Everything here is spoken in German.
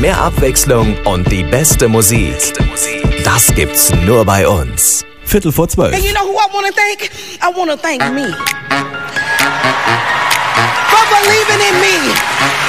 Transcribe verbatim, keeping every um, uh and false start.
mehr Abwechslung und die beste Musik. Das gibt's nur bei uns. Viertel vor zwölf. And you know who I want to thank? I want to thank me. For believing in me.